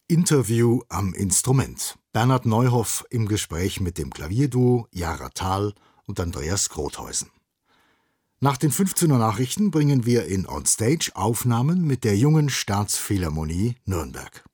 Interview am Instrument. Bernhard Neuhoff im Gespräch mit dem Klavierduo Jara Thal und Andreas Grothäusen. Nach den 15 Uhr Nachrichten bringen wir in On Stage Aufnahmen mit der Jungen Staatsphilharmonie Nürnberg.